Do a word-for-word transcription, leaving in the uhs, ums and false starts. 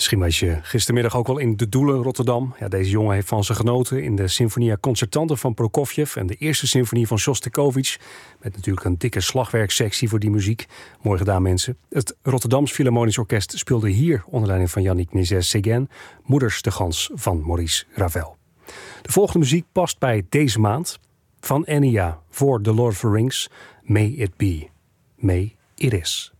Misschien was je gistermiddag ook wel in De Doelen, Rotterdam. Ja, deze jongen heeft van ze genoten in de Sinfonia Concertante van Prokofjev en de eerste symfonie van Shostakovich. Met natuurlijk een dikke slagwerksectie voor die muziek. Mooi gedaan, mensen. Het Rotterdams Philharmonisch Orkest speelde hier onder leiding van Yannick Nézet-Séguin Moeders de Gans van Maurice Ravel. De volgende muziek past bij deze maand. Van Enya voor The Lord of the Rings. May it be. May it is.